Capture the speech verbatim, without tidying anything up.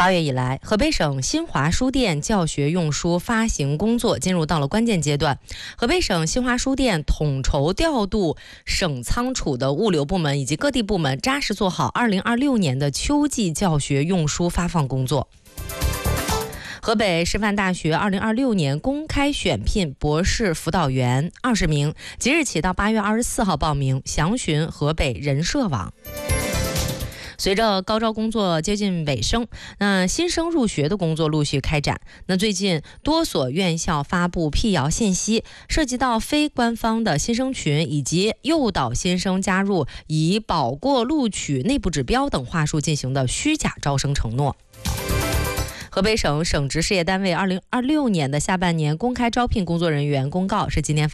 八月以来，河北省新华书店教学用书发行工作进入到了关键阶段。河北省新华书店统筹调度省仓储的物流部门以及各地部门，扎实做好二零二六年的秋季教学用书发放工作。河北师范大学二零二六年公开选聘博士辅导员二十名，即日起到八月二十四号报名，详询河北人社网。随着高招工作接近尾声，那新生入学的工作陆续开展。那最近多所院校发布辟谣信息，涉及到非官方的新生群以及诱导新生加入以保过录取内部指标等话术进行的虚假招生承诺。河北省省直事业单位二零二六年的下半年公开招聘工作人员公告是今年